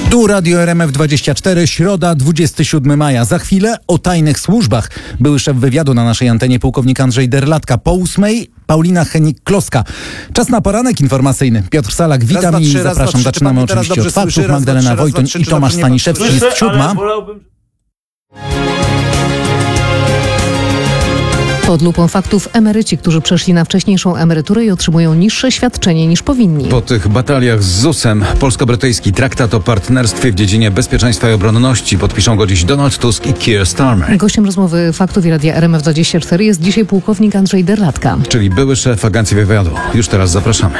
Tu Radio RMF24, środa, 27 maja. Za chwilę o tajnych służbach. Były szef wywiadu na naszej antenie pułkownik Andrzej Derlatka. Po 8 Paulina Henik-Kloska. Czas na poranek informacyjny. Piotr Salak, witam i zapraszam. Zaczynamy oczywiście od faktów. Magdalena Wojtoń i Tomasz Staniszewski. Jest 7. Pod lupą faktów emeryci, którzy przeszli na wcześniejszą emeryturę i otrzymują niższe świadczenie niż powinni. Po tych bataliach z ZUS-em polsko-brytyjski traktat o partnerstwie w dziedzinie bezpieczeństwa i obronności podpiszą go dziś Donald Tusk i Keir Starmer. Gościem rozmowy faktów i radia RMF24 jest dzisiaj pułkownik Andrzej Derlatka. Czyli były szef Agencji Wywiadu. Już teraz zapraszamy.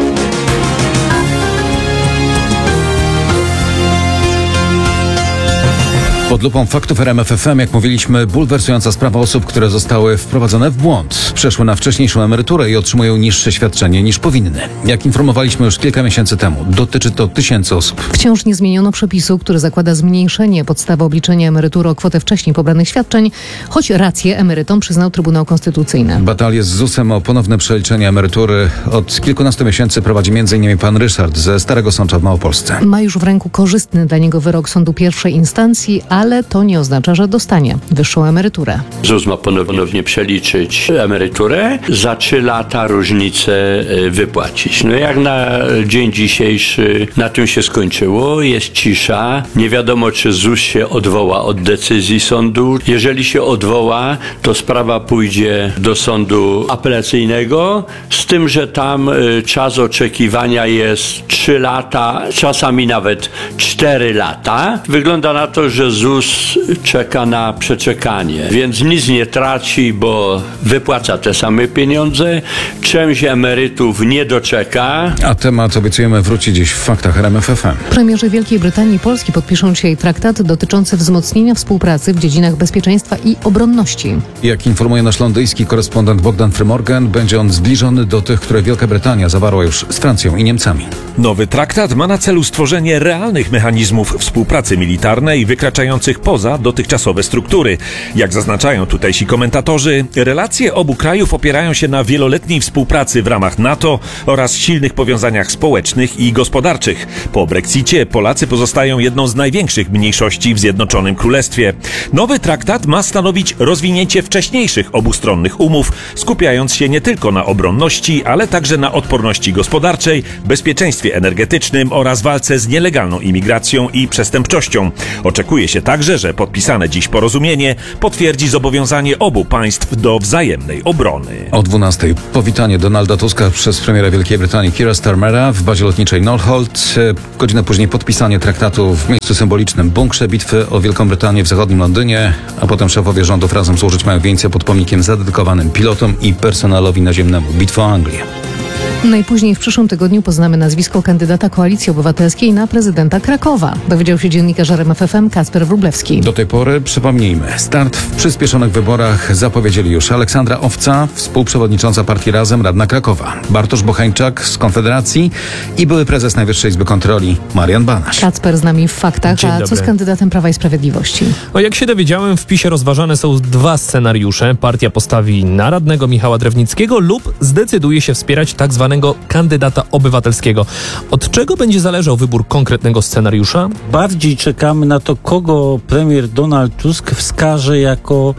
Pod lupą faktów RMF FM, jak mówiliśmy, bulwersująca sprawa osób, które zostały wprowadzone w błąd. Przeszły na wcześniejszą emeryturę i otrzymują niższe świadczenie niż powinny. Jak informowaliśmy już kilka miesięcy temu, dotyczy to tysięcy osób. Wciąż nie zmieniono przepisu, który zakłada zmniejszenie podstawy obliczenia emerytury o kwotę wcześniej pobranych świadczeń, choć rację emerytom przyznał Trybunał Konstytucyjny. Batalię z ZUS-em o ponowne przeliczenie emerytury od kilkunastu miesięcy prowadzi m.in. pan Ryszard ze Starego Sącza w Małopolsce. Ma już w ręku korzystny dla niego wyrok sądu pierwszej instancji, ale to nie oznacza, że dostanie wyższą emeryturę. ZUS ma ponownie przeliczyć emeryturę, za 3 lata różnicę wypłacić. No jak na dzień dzisiejszy na tym się skończyło, jest cisza, nie wiadomo czy ZUS się odwoła od decyzji sądu. Jeżeli się odwoła, to sprawa pójdzie do sądu apelacyjnego, z tym, że tam czas oczekiwania jest 3 lata, czasami nawet 4 lata. Wygląda na to, że ZUS czeka na przeczekanie, więc nic nie traci, bo wypłaca te same pieniądze, część emerytów nie doczeka. A temat obiecujemy wróci dziś w faktach RMF FM. Premierzy Wielkiej Brytanii i Polski podpiszą dzisiaj traktat dotyczący wzmocnienia współpracy w dziedzinach bezpieczeństwa i obronności. Jak informuje nasz londyński korespondent Bogdan Frymorgan, będzie on zbliżony do tych, które Wielka Brytania zawarła już z Francją i Niemcami. Nowy traktat ma na celu stworzenie realnych mechanizmów współpracy militarnej wykraczających poza dotychczasowe struktury. Jak zaznaczają tutejsi komentatorzy, relacje obu krajów opierają się na wieloletniej współpracy w ramach NATO oraz silnych powiązaniach społecznych i gospodarczych. Po Brexicie Polacy pozostają jedną z największych mniejszości w Zjednoczonym Królestwie. Nowy traktat ma stanowić rozwinięcie wcześniejszych obustronnych umów, skupiając się nie tylko na obronności, ale także na odporności gospodarczej, bezpieczeństwie energetycznym oraz walce z nielegalną imigracją i przestępczością. Oczekuje się także, że podpisane dziś porozumienie potwierdzi zobowiązanie obu państw do wzajemnej obrony. O 12:00 powitanie Donalda Tuska przez premiera Wielkiej Brytanii Keira Starmera w bazie lotniczej Northolt. Godzinę później podpisanie traktatu w miejscu symbolicznym bunkrze bitwy o Wielką Brytanię w zachodnim Londynie, a potem szefowie rządów razem złożyć mają wieńce pod pomnikiem zadedykowanym pilotom i personelowi naziemnemu. Bitwa o Anglię. Najpóźniej w przyszłym tygodniu poznamy nazwisko kandydata Koalicji Obywatelskiej na prezydenta Krakowa. Dowiedział się dziennikarz RMF FM Kacper Wróblewski. Do tej pory, przypomnijmy, start w przyspieszonych wyborach zapowiedzieli już Aleksandra Owca, współprzewodnicząca partii Razem, radna Krakowa, Bartosz Bochańczak z Konfederacji i były prezes Najwyższej Izby Kontroli Marian Banaś. Kacper z nami w faktach, a co z kandydatem Prawa i Sprawiedliwości? Jak się dowiedziałem, w PiS-ie rozważane są 2 scenariusze. Partia postawi na radnego Michała Drewnickiego lub zdecyduje się wspierać tak zwanego kandydata obywatelskiego. Od czego będzie zależał wybór konkretnego scenariusza? Bardziej czekamy na to, kogo premier Donald Tusk wskaże jako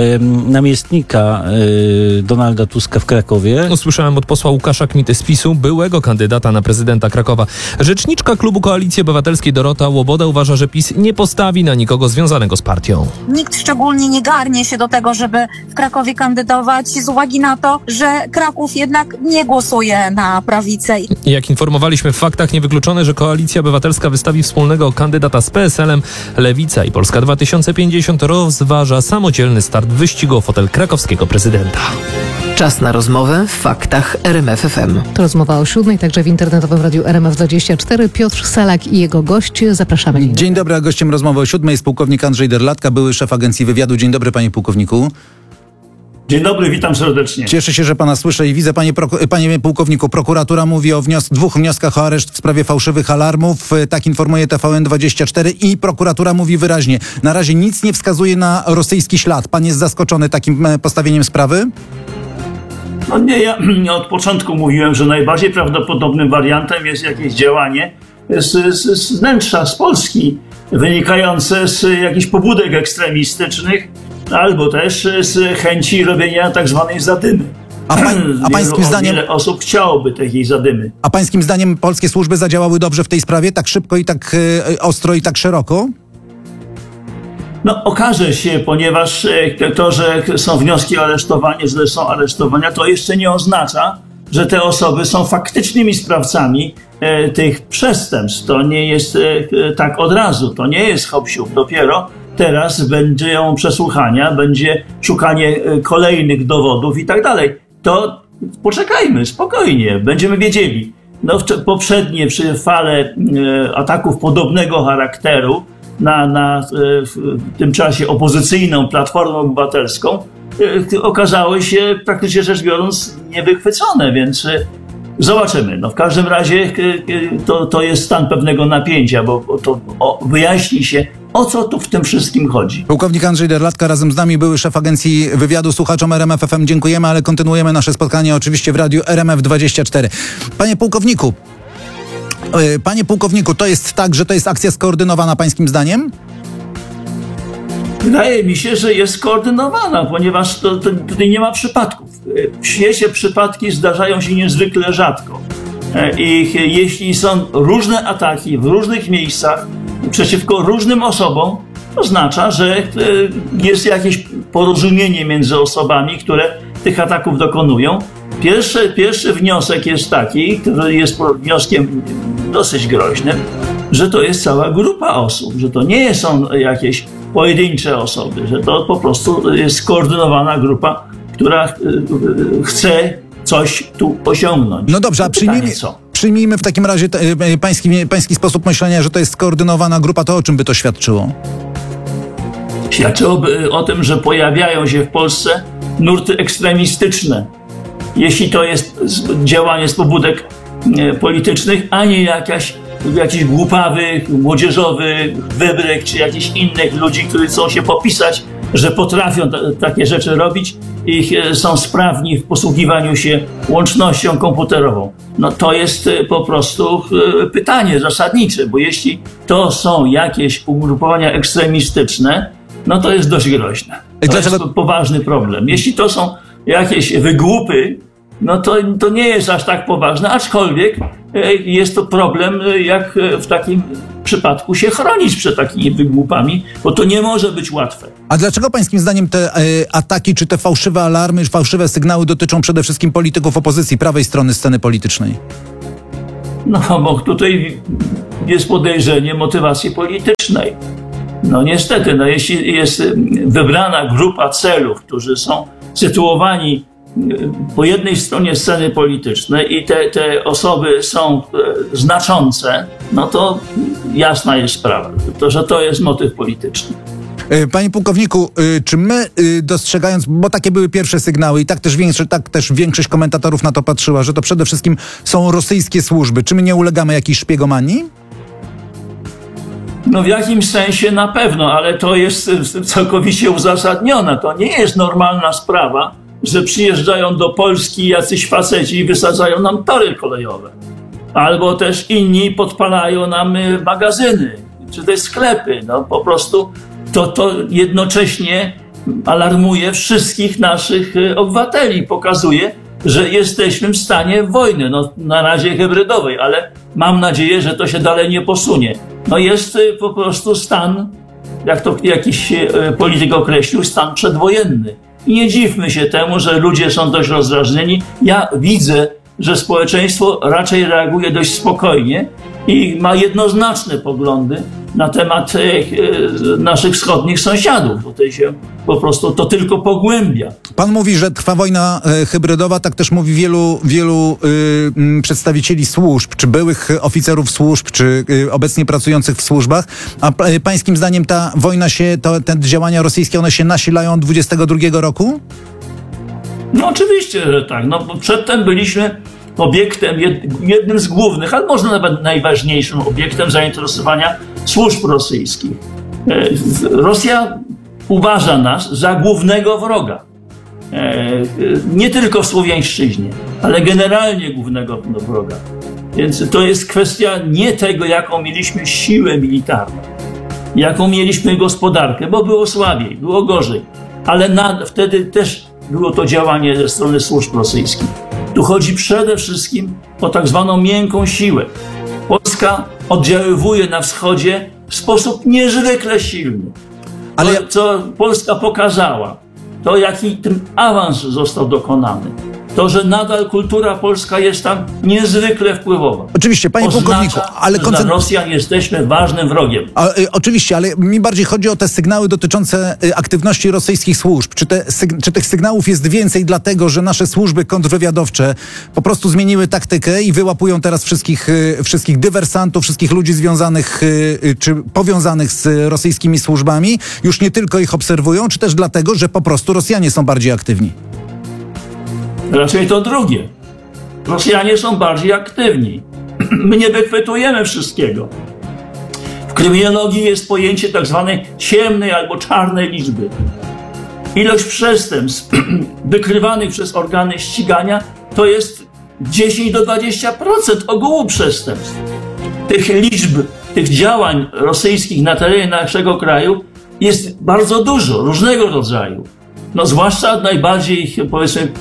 namiestnika Donalda Tuska w Krakowie. Usłyszałem od posła Łukasza Kmity z PiS-u, byłego kandydata na prezydenta Krakowa. Rzeczniczka klubu Koalicji Obywatelskiej Dorota Łoboda uważa, że PiS nie postawi na nikogo związanego z partią. Nikt szczególnie nie garnie się do tego, żeby w Krakowie kandydować z uwagi na to, że Kraków jednak nie głosuje na prawicę. Jak informowaliśmy w faktach, niewykluczone, że Koalicja Obywatelska wystawi wspólnego kandydata z PSL-em. Lewica i Polska 2050 rozważa samodzielny start wyścigu o fotel krakowskiego prezydenta. Czas na rozmowę w faktach RMF FM. To rozmowa o 7:00, także w internetowym radiu RMF24. Piotr Salak i jego gość. Zapraszamy. Dzień dobry, a gościem rozmowy o 7:00 jest pułkownik Andrzej Derlatka, były szef Agencji Wywiadu. Dzień dobry, panie pułkowniku. Dzień dobry, witam serdecznie. Cieszę się, że pana słyszę i widzę, panie pułkowniku. Prokuratura mówi o 2 wnioskach o areszt w sprawie fałszywych alarmów. Tak informuje TVN24 i prokuratura mówi wyraźnie. Na razie nic nie wskazuje na rosyjski ślad. Pan jest zaskoczony takim postawieniem sprawy? No nie, ja od początku mówiłem, że najbardziej prawdopodobnym wariantem jest jakieś działanie z wnętrza, z Polski, wynikające z jakichś pobudek ekstremistycznych, albo też z chęci robienia tak zwanej zadymy. A pańskim zdaniem... Wiele osób chciałoby takiej zadymy. A pańskim zdaniem polskie służby zadziałały dobrze w tej sprawie? Tak szybko i tak ostro i tak szeroko? No, okaże się, ponieważ to, że są wnioski o aresztowanie, że są aresztowania, to jeszcze nie oznacza, że te osoby są faktycznymi sprawcami tych przestępstw. To nie jest tak od razu, to nie jest hop-siup. Dopiero teraz będą przesłuchania, będzie szukanie kolejnych dowodów i tak dalej. To poczekajmy, spokojnie, będziemy wiedzieli. No, poprzednie przy fale ataków podobnego charakteru w tym czasie opozycyjną Platformą Obywatelską okazały się praktycznie rzecz biorąc niewychwycone, więc zobaczymy. No, w każdym razie to jest stan pewnego napięcia, bo to wyjaśni się, o co tu w tym wszystkim chodzi. Pułkownik Andrzej Derlatka razem z nami, były szef agencji wywiadu. Słuchaczom RMF FM dziękujemy, ale kontynuujemy nasze spotkanie oczywiście w radiu RMF24. Panie pułkowniku, to jest tak, że to jest akcja skoordynowana pańskim zdaniem? Wydaje mi się, że jest skoordynowana, ponieważ tutaj nie ma przypadków. W świecie przypadki zdarzają się niezwykle rzadko. I jeśli są różne ataki w różnych miejscach przeciwko różnym osobom, to oznacza, że jest jakieś porozumienie między osobami, które tych ataków dokonują. Pierwszy wniosek jest taki, który jest wnioskiem dosyć groźnym, że to jest cała grupa osób, że to nie są jakieś pojedyncze osoby, że to po prostu jest skoordynowana grupa, która chce coś tu osiągnąć. No dobrze, a przyjmijmy w takim razie pański sposób myślenia, że to jest skoordynowana grupa, to o czym by to świadczyło? Świadczyłoby o tym, że pojawiają się w Polsce nurty ekstremistyczne. Jeśli to jest działanie z pobudek politycznych, a nie jakiś głupawy, młodzieżowy wybryk, czy jakichś innych ludzi, którzy chcą się popisać, że potrafią takie rzeczy robić i są sprawni w posługiwaniu się łącznością komputerową. No to jest po prostu pytanie zasadnicze, bo jeśli to są jakieś ugrupowania ekstremistyczne, no to jest dość groźne. To jest poważny problem. Jeśli to są jakieś wygłupy, no to nie jest aż tak poważne, aczkolwiek jest to problem, jak w takim przypadku się chronić przed takimi wygłupami, bo to nie może być łatwe. A dlaczego pańskim zdaniem te ataki, czy te fałszywe alarmy, fałszywe sygnały dotyczą przede wszystkim polityków opozycji, prawej strony sceny politycznej? No bo tutaj jest podejrzenie motywacji politycznej. No niestety, jeśli jest wybrana grupa celów, którzy są sytuowani po jednej stronie sceny politycznej i te osoby są znaczące, no to jasna jest sprawa, że to jest motyw polityczny. Panie pułkowniku, czy my dostrzegając, bo takie były pierwsze sygnały i tak też większość komentatorów na to patrzyła, że to przede wszystkim są rosyjskie służby, czy my nie ulegamy jakiejś szpiegomanii? No w jakimś sensie na pewno, ale to jest całkowicie uzasadnione. To nie jest normalna sprawa, że przyjeżdżają do Polski jacyś faceci i wysadzają nam tory kolejowe. Albo też inni podpalają nam magazyny, czy też sklepy. No po prostu to jednocześnie alarmuje wszystkich naszych obywateli. Pokazuje, że jesteśmy w stanie wojny, no na razie hybrydowej, ale mam nadzieję, że to się dalej nie posunie. No jest po prostu stan, jak to jakiś polityk określił, stan przedwojenny. I nie dziwmy się temu, że ludzie są dość rozdrażnieni. Ja widzę, że społeczeństwo raczej reaguje dość spokojnie i ma jednoznaczne poglądy na temat naszych wschodnich sąsiadów. Tutaj się po prostu to tylko pogłębia. Pan mówi, że trwa wojna hybrydowa, tak też mówi wielu przedstawicieli służb, czy byłych oficerów służb, czy obecnie pracujących w służbach. A pańskim zdaniem ta wojna te działania rosyjskie, one się nasilają od 22 roku? No oczywiście, że tak. No, bo przedtem byliśmy obiektem, jednym z głównych, ale może nawet najważniejszym obiektem zainteresowania służb rosyjskich. Rosja uważa nas za głównego wroga. Nie tylko w Słowiańszczyźnie, ale generalnie głównego wroga. Więc to jest kwestia nie tego, jaką mieliśmy siłę militarną, jaką mieliśmy gospodarkę, bo było słabiej, było gorzej. Ale wtedy też było to działanie ze strony służb rosyjskich. Tu chodzi przede wszystkim o tak zwaną miękką siłę. Polska oddziaływuje na wschodzie w sposób niezwykle silny. Ale To, co Polska pokazała, to jaki ten awans został dokonany, to, że nadal kultura polska jest tam niezwykle wpływowa. oczywiście, panie pułkowniku, ale że dla Rosjan jesteśmy ważnym wrogiem. Oczywiście, ale mi bardziej chodzi o te sygnały dotyczące aktywności rosyjskich służb. Czy tych sygnałów jest więcej dlatego, że nasze służby kontrwywiadowcze po prostu zmieniły taktykę i wyłapują teraz wszystkich dywersantów, wszystkich ludzi związanych czy powiązanych z rosyjskimi służbami, już nie tylko ich obserwują, czy też dlatego, że po prostu Rosjanie są bardziej aktywni? Raczej to drugie. Rosjanie są bardziej aktywni. My nie wychwytujemy wszystkiego. W kryminologii jest pojęcie tak zwanej ciemnej albo czarnej liczby. Ilość przestępstw wykrywanych przez organy ścigania to jest 10 do 20% ogółu przestępstw. Tych liczb, tych działań rosyjskich na terenie naszego kraju jest bardzo dużo, różnego rodzaju. No zwłaszcza najbardziej, powiedzmy,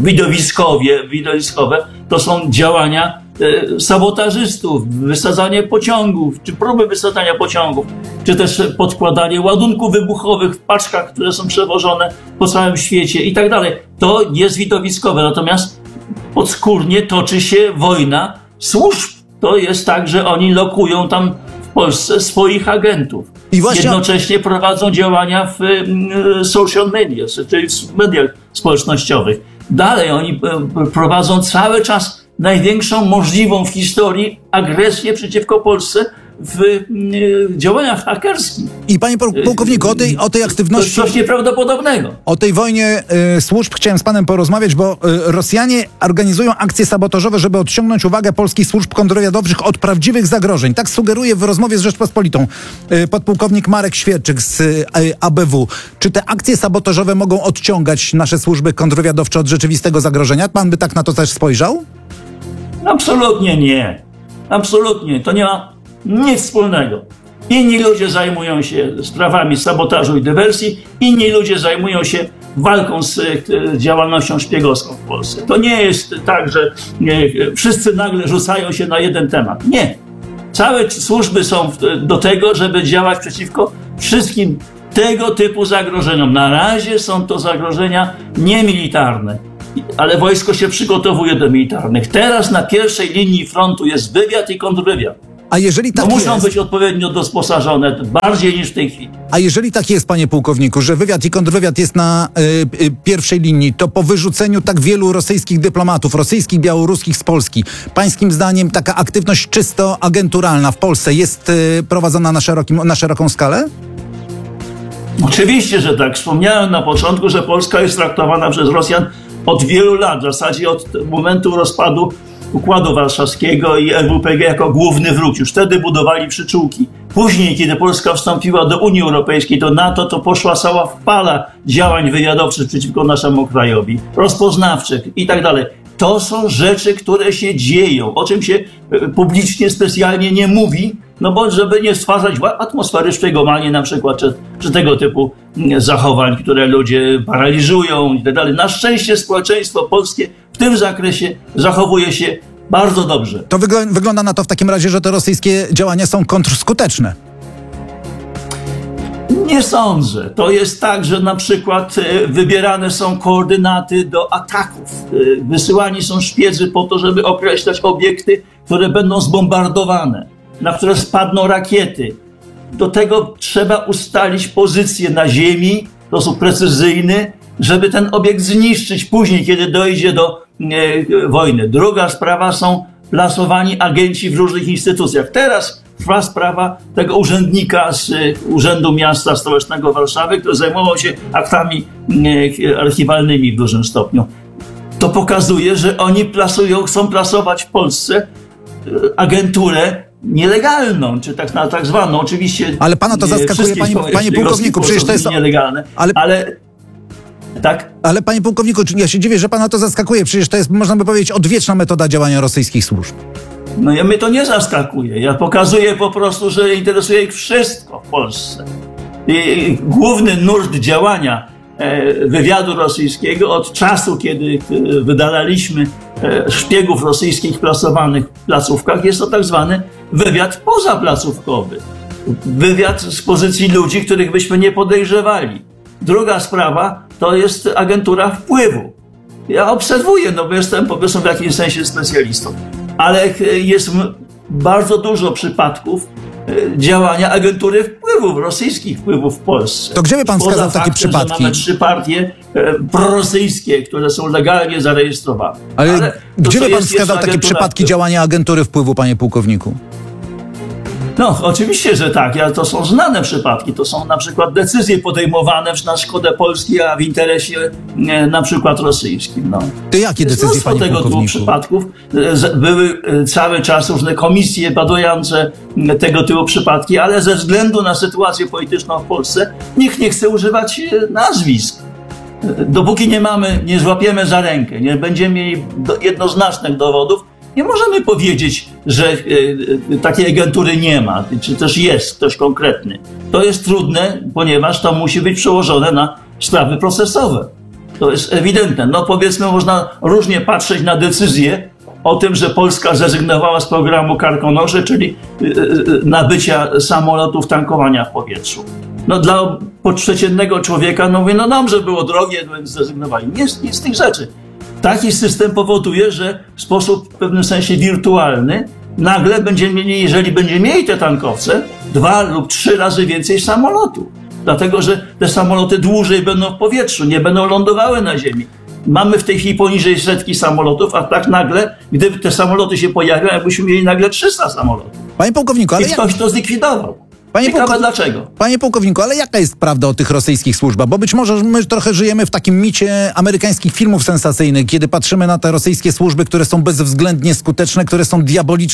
widowiskowe to są działania sabotażystów, wysadzanie pociągów, czy próby wysadzania pociągów, czy też podkładanie ładunków wybuchowych w paczkach, które są przewożone po całym świecie i tak dalej. To jest widowiskowe, natomiast podskórnie toczy się wojna służb. To jest tak, że oni lokują tam w Polsce swoich agentów. I właśnie jednocześnie prowadzą działania w social media, czyli w mediach społecznościowych. Dalej oni prowadzą cały czas największą możliwą w historii agresję przeciwko Polsce w działaniach hakerskich. I panie pułkowniku, o tej aktywności... To jest coś nieprawdopodobnego. O tej wojnie służb chciałem z panem porozmawiać, bo Rosjanie organizują akcje sabotażowe, żeby odciągnąć uwagę polskich służb kontrwywiadowczych od prawdziwych zagrożeń. Tak sugeruje w rozmowie z Rzeczpospolitą podpułkownik Marek Świerczyk z ABW. Czy te akcje sabotażowe mogą odciągać nasze służby kontrwywiadowcze od rzeczywistego zagrożenia? Pan by tak na to też spojrzał? Absolutnie nie. Absolutnie. To nie ma nic wspólnego. Inni ludzie zajmują się sprawami sabotażu i dywersji, inni ludzie zajmują się walką z działalnością szpiegowską w Polsce. To nie jest tak, że wszyscy nagle rzucają się na jeden temat. Nie. Całe służby są do tego, żeby działać przeciwko wszystkim tego typu zagrożeniom. Na razie są to zagrożenia niemilitarne, ale wojsko się przygotowuje do militarnych. Teraz na pierwszej linii frontu jest wywiad i kontrwywiad. A jeżeli tak muszą być odpowiednio dosposażone, bardziej niż w tej chwili. A jeżeli tak jest, panie pułkowniku, że wywiad i kontrwywiad jest na pierwszej linii, to po wyrzuceniu tak wielu rosyjskich dyplomatów, rosyjskich, białoruskich z Polski, pańskim zdaniem taka aktywność czysto agenturalna w Polsce jest prowadzona na szeroką skalę? Oczywiście, że tak. Wspomniałem na początku, że Polska jest traktowana przez Rosjan od wielu lat, w zasadzie od momentu rozpadu Układu Warszawskiego i LWPG jako główny wróg. Już wtedy budowali przyczółki. Później, kiedy Polska wstąpiła do Unii Europejskiej, do NATO, to poszła cała fala działań wywiadowczych przeciwko naszemu krajowi, rozpoznawczych i tak dalej. To są rzeczy, które się dzieją, o czym się publicznie specjalnie nie mówi, no bo żeby nie stwarzać atmosfery szpiegomanii na przykład, czy tego typu zachowań, które ludzie paraliżują i tak dalej. Na szczęście społeczeństwo polskie w tym zakresie zachowuje się bardzo dobrze. To wygląda na to w takim razie, że te rosyjskie działania są kontrskuteczne. Nie sądzę. To jest tak, że na przykład wybierane są koordynaty do ataków. Wysyłani są szpiedzy po to, żeby określać obiekty, które będą zbombardowane, na które spadną rakiety. Do tego trzeba ustalić pozycję na ziemi w sposób precyzyjny, żeby ten obiekt zniszczyć później, kiedy dojdzie do wojny. Druga sprawa są plasowani agenci w różnych instytucjach. Teraz trwa sprawa tego urzędnika z Urzędu Miasta Stołecznego Warszawy, który zajmował się aktami archiwalnymi w dużym stopniu. To pokazuje, że oni chcą plasować w Polsce agenturę nielegalną, czy tak zwaną. Oczywiście. Ale pana to zaskakuje, panie pułkowniku, przecież to jest nielegalne, ale tak? Ale panie pułkowniku, ja się dziwię, że pana to zaskakuje. Przecież to jest, można by powiedzieć, odwieczna metoda działania rosyjskich służb. No i mnie to nie zaskakuje. Ja pokazuję po prostu, że interesuje ich wszystko w Polsce. I główny nurt działania wywiadu rosyjskiego od czasu, kiedy wydalaliśmy szpiegów rosyjskich plasowanych w placówkach, jest to tak zwany wywiad pozaplacówkowy. Wywiad z pozycji ludzi, których byśmy nie podejrzewali. Druga sprawa to jest agentura wpływu. Ja obserwuję, no bo jestem powiedzmy w jakimś sensie specjalistą, ale jest bardzo dużo przypadków działania agentury wpływów, rosyjskich wpływów w Polsce. To gdzie by pan wskazał takie przypadki? Że mamy 3 partie prorosyjskie, które są legalnie zarejestrowane. Ale gdzie by pan wskazał takie przypadki działania agentury wpływu, panie pułkowniku? No, oczywiście, że tak. To są znane przypadki. To są na przykład decyzje podejmowane na szkodę Polski, a w interesie na przykład rosyjskim. No. To jakie decyzje, panie tego typu pułkowniku? przypadków. Były cały czas różne komisje badujące tego typu przypadki, ale ze względu na sytuację polityczną w Polsce nikt nie chce używać nazwisk. Dopóki nie złapiemy za rękę, nie będziemy mieli jednoznacznych dowodów, nie możemy powiedzieć, że takiej agentury nie ma, czy też jest ktoś konkretny. To jest trudne, ponieważ to musi być przełożone na sprawy procesowe. To jest ewidentne. No powiedzmy, można różnie patrzeć na decyzję o tym, że Polska zrezygnowała z programu Karkonosze, czyli nabycia samolotów tankowania w powietrzu. No dla przeciętnego człowieka, no mówię, no dobrze, było drogie, więc zrezygnowali. Nie z tych rzeczy. Taki system powoduje, że w sposób w pewnym sensie wirtualny nagle będziemy mieli, jeżeli będziemy mieli te tankowce, 2 lub 3 razy więcej samolotów. Dlatego, że te samoloty dłużej będą w powietrzu, nie będą lądowały na ziemi. Mamy w tej chwili poniżej 100 samolotów, a tak nagle, gdyby te się pojawią, jakbyśmy mieli nagle 300 samolotów. Panie pułkowniku, ale i ktoś to zlikwidował. Ciekawe dlaczego. Panie pułkowniku, ale jaka jest prawda o tych rosyjskich służbach? Bo być może my trochę żyjemy w takim micie amerykańskich filmów sensacyjnych, kiedy patrzymy na te rosyjskie służby, które są bezwzględnie skuteczne, które są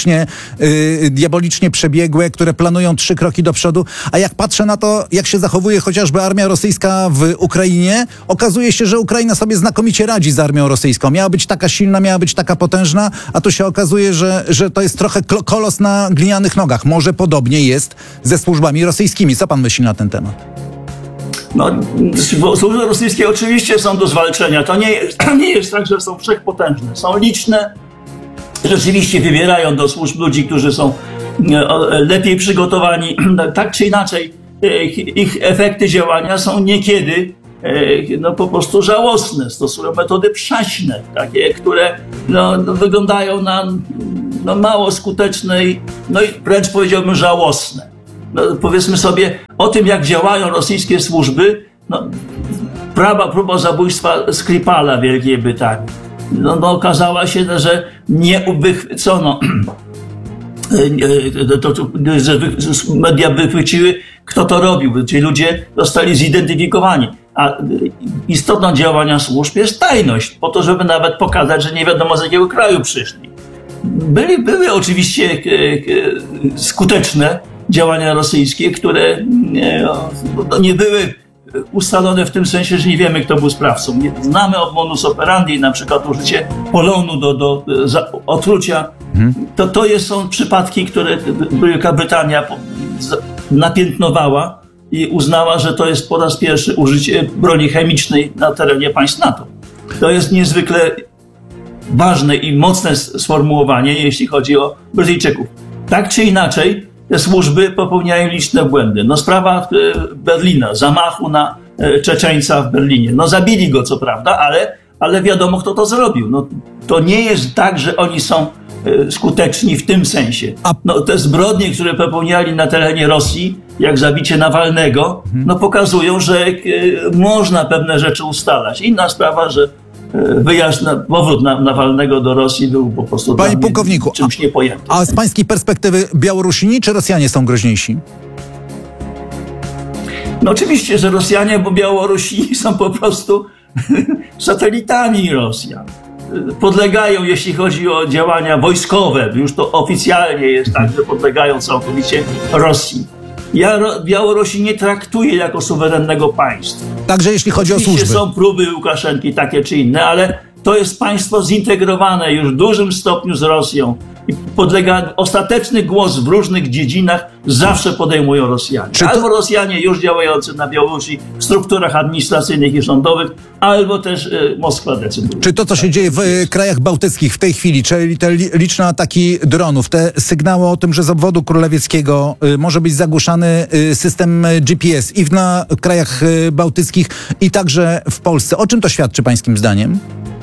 diabolicznie przebiegłe, które planują 3 kroki do przodu. A jak patrzę na to, jak się zachowuje chociażby armia rosyjska w Ukrainie, okazuje się, że Ukraina sobie znakomicie radzi z armią rosyjską. Miała być taka silna, miała być taka potężna, a tu się okazuje, że to jest trochę kolos na glinianych nogach. Może podobnie jest ze służbami rosyjskimi. Co pan myśli na ten temat? No, służby rosyjskie oczywiście są do zwalczenia. To nie jest tak, że są wszechpotężne. Są liczne. Rzeczywiście wybierają do służb ludzi, którzy są lepiej przygotowani. Tak czy inaczej, ich efekty działania są niekiedy po prostu żałosne. Stosują metody przaśne, takie, które wyglądają na mało skuteczne i wręcz powiedziałbym żałosne. Powiedzmy sobie o tym, jak działają rosyjskie służby. Próba zabójstwa Skripala w Wielkiej Brytanii. Okazała się, że nie uchwycono, że media wychwyciły, kto to robił. Ci ludzie zostali zidentyfikowani. A istotą działania służb jest tajność, po to, żeby nawet pokazać, że nie wiadomo z jakiego kraju przyszli. Były oczywiście skuteczne działania rosyjskie, które nie były ustalone w tym sensie, że nie wiemy, kto był sprawcą. Znamy modus operandi, na przykład użycie polonu do otrucia. Są przypadki, które Wielka Brytania napiętnowała i uznała, że to jest po raz pierwszy użycie broni chemicznej na terenie państw NATO. To jest niezwykle ważne i mocne sformułowanie, jeśli chodzi o Brytyjczyków. Tak czy inaczej, te służby popełniają liczne błędy. Sprawa Berlina, zamachu na Czeczeńca w Berlinie. Zabili go, co prawda, ale wiadomo, kto to zrobił. To nie jest tak, że oni są skuteczni w tym sensie. Te zbrodnie, które popełniali na terenie Rosji, jak zabicie Nawalnego, pokazują, że można pewne rzeczy ustalać. Inna sprawa, że powrót Nawalnego do Rosji był po prostu Panie pułkowniku, czymś niepojętym. A z pańskiej perspektywy Białorusini czy Rosjanie są groźniejsi? Oczywiście, że Rosjanie, bo Białorusini są po prostu satelitami Rosjan. Podlegają, jeśli chodzi o działania wojskowe, już to oficjalnie jest tak, że podlegają całkowicie Rosji. Ja Białorusi nie traktuję jako suwerennego państwa. Także jeśli chodzi o służby. Są próby Łukaszenki takie czy inne, ale to jest państwo zintegrowane już w dużym stopniu z Rosją. I ostateczny głos w różnych dziedzinach zawsze podejmują Rosjanie. Albo Rosjanie już działający na Białorusi w strukturach administracyjnych i rządowych, albo też Moskwa decyduje. Czy to, co się dzieje w krajach bałtyckich w tej chwili, czyli te liczne ataki dronów, te sygnały o tym, że z obwodu królewieckiego może być zagłuszany system GPS i na krajach bałtyckich i także w Polsce, o czym to świadczy pańskim zdaniem?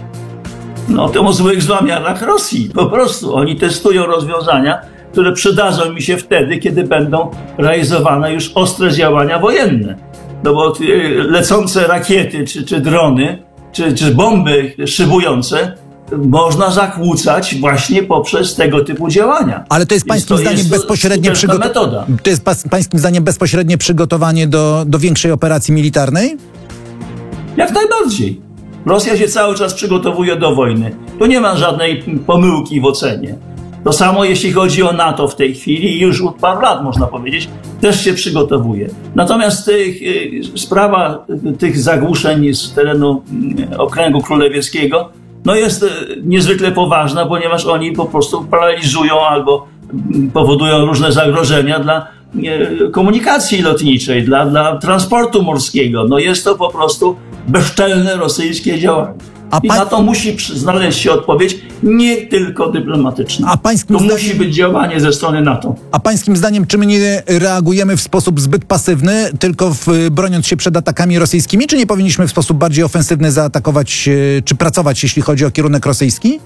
No to o złych zamiarach Rosji. Po prostu oni testują rozwiązania, które przydadzą mi się wtedy, kiedy będą realizowane już ostre działania wojenne. No bo lecące rakiety, czy drony, czy bomby szybujące można zakłócać właśnie poprzez tego typu działania. Ale to jest pańskim zdaniem bezpośrednie metoda. To jest pańskim zdaniem bezpośrednie przygotowanie do większej operacji militarnej? Jak najbardziej. Rosja się cały czas przygotowuje do wojny. Tu nie ma żadnej pomyłki w ocenie. To samo jeśli chodzi o NATO w tej chwili i już od paru lat, można powiedzieć, też się przygotowuje. Natomiast sprawa tych zagłuszeń z terenu okręgu królewieckiego jest niezwykle poważna, ponieważ oni po prostu paraliżują albo powodują różne zagrożenia dla komunikacji lotniczej, dla transportu morskiego. Jest to po prostu bezczelne rosyjskie działanie. I na to musi znaleźć się odpowiedź nie tylko dyplomatyczna. To musi być działanie ze strony NATO. A pańskim zdaniem, czy my nie reagujemy w sposób zbyt pasywny, tylko broniąc się przed atakami rosyjskimi, czy nie powinniśmy w sposób bardziej ofensywny zaatakować, czy pracować, jeśli chodzi o kierunek rosyjski?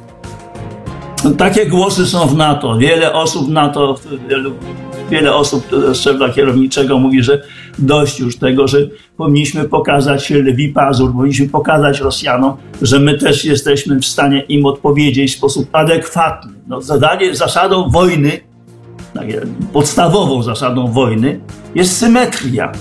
Takie głosy są w NATO. Wiele osób w NATO, wiele osób z szczebla kierowniczego mówi, że dość już tego, że powinniśmy pokazać lwi pazur, powinniśmy pokazać Rosjanom, że my też jesteśmy w stanie im odpowiedzieć w sposób adekwatny. Zasadą wojny, podstawową zasadą wojny jest symetria.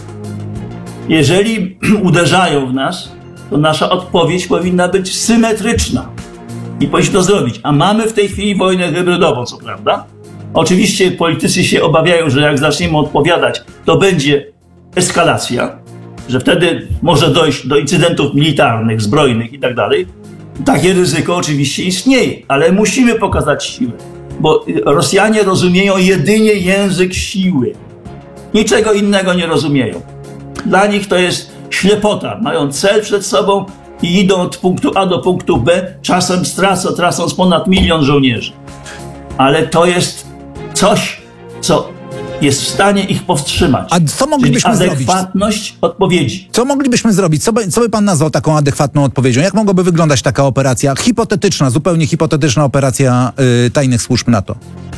Jeżeli uderzają w nas, to nasza odpowiedź powinna być symetryczna. I powinniśmy to zrobić. A mamy w tej chwili wojnę hybrydową, co prawda. Oczywiście politycy się obawiają, że jak zaczniemy odpowiadać, to będzie eskalacja, że wtedy może dojść do incydentów militarnych, zbrojnych i tak dalej. Takie ryzyko oczywiście istnieje, ale musimy pokazać siłę, bo Rosjanie rozumieją jedynie język siły. Niczego innego nie rozumieją. Dla nich to jest ślepota. Mają cel przed sobą i idą od punktu A do punktu B, czasem tracąc ponad 1 000 000 żołnierzy. Ale to jest coś, co jest w stanie ich powstrzymać. A co moglibyśmy zrobić? Adekwatność odpowiedzi. Co moglibyśmy zrobić? Co by pan nazwał taką adekwatną odpowiedzią? Jak mogłaby wyglądać taka operacja hipotetyczna, zupełnie hipotetyczna operacja tajnych służb NATO?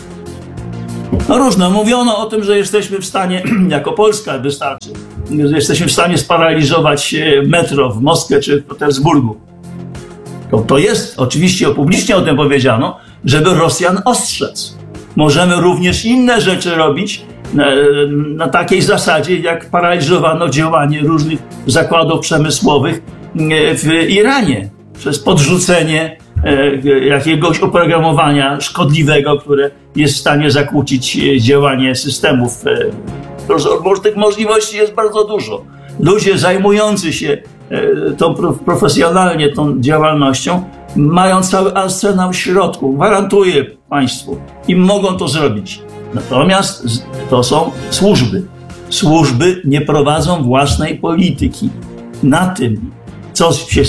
Różne. Mówiono o tym, że jesteśmy w stanie, jako Polska wystarczy, że jesteśmy w stanie sparaliżować metro w Moskwie czy w Petersburgu. To jest, oczywiście publicznie o tym powiedziano, żeby Rosjan ostrzec. Możemy również inne rzeczy robić na takiej zasadzie, jak paraliżowano działanie różnych zakładów przemysłowych w Iranie przez podrzucenie jakiegoś oprogramowania szkodliwego, które jest w stanie zakłócić działanie systemów. Tych możliwości jest bardzo dużo. Ludzie zajmujący się profesjonalnie tą działalnością mają cały arsenał środków, gwarantuję państwu, i mogą to zrobić. Natomiast to są służby. Służby nie prowadzą własnej polityki. Na tym, co się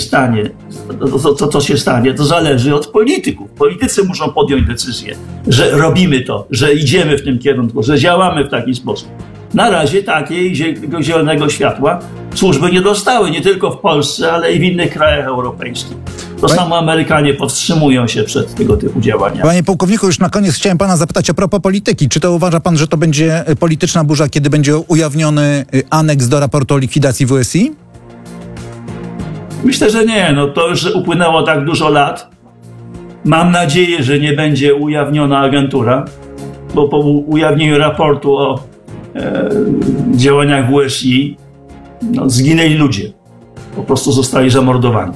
stanie, to zależy od polityków. Politycy muszą podjąć decyzję, że robimy to, że idziemy w tym kierunku, że działamy w taki sposób. Na razie takiego zielonego światła służby nie dostały, nie tylko w Polsce, ale i w innych krajach europejskich. To samo Amerykanie powstrzymują się przed tego typu działaniami. Panie pułkowniku, już na koniec chciałem pana zapytać a propos polityki. Czy to uważa pan, że to będzie polityczna burza, kiedy będzie ujawniony aneks do raportu o likwidacji WSI? Myślę, że nie. To już upłynęło tak dużo lat. Mam nadzieję, że nie będzie ujawniona agentura, bo po ujawnieniu raportu o działaniach WSI zginęli ludzie. Po prostu zostali zamordowani.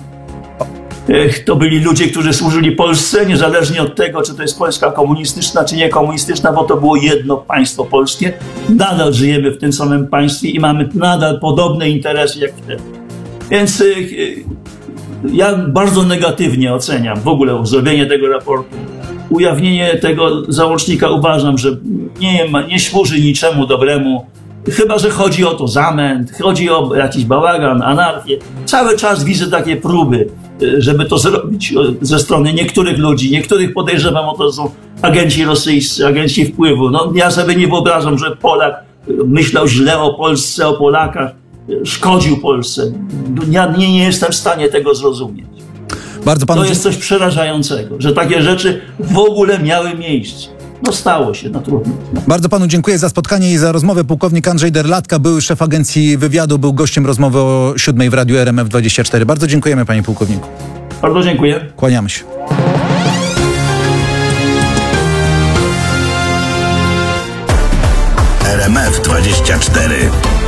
To byli ludzie, którzy służyli Polsce, niezależnie od tego, czy to jest Polska komunistyczna, czy niekomunistyczna, bo to było jedno państwo polskie. Nadal żyjemy w tym samym państwie i mamy nadal podobne interesy jak wtedy. Więc ja bardzo negatywnie oceniam w ogóle zrobienie tego raportu. ujawnienie tego załącznika uważam, że nie służy niczemu dobremu. Chyba że chodzi o to zamęt, chodzi o jakiś bałagan, anarchię. Cały czas widzę takie próby, żeby to zrobić ze strony niektórych ludzi. Niektórych podejrzewam o to, są agenci rosyjscy, agenci wpływu. No, ja sobie nie wyobrażam, że Polak myślał źle o Polsce, o Polakach, szkodził Polsce. Ja nie jestem w stanie tego zrozumieć. Bardzo panu To jest coś przerażającego, że takie rzeczy w ogóle miały miejsce. No stało się, no trudno. Bardzo panu dziękuję za spotkanie i za rozmowę. Pułkownik Andrzej Derlatka, były szef agencji wywiadu, był gościem rozmowy o 7 w Radiu RMF24. Bardzo dziękujemy, panie pułkowniku. Bardzo dziękuję. Kłaniamy się. RMF24.